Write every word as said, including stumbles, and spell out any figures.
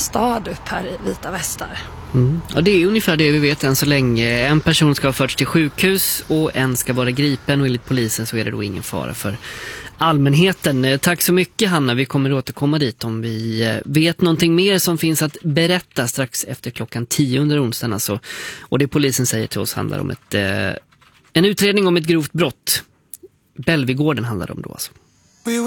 stad upp här i vita västar. Mm. Ja, det är ungefär det vi vet än så länge. En person ska ha förts till sjukhus och en ska vara gripen, och enligt polisen så är det då ingen fara för allmänheten. Tack så mycket, Hanna. Vi kommer att återkomma dit om vi vet någonting mer som finns att berätta strax efter klockan tio under onsdagen. Alltså. Och det polisen säger till oss handlar om ett, eh, en utredning om ett grovt brott. Bellevigården handlar det om då alltså.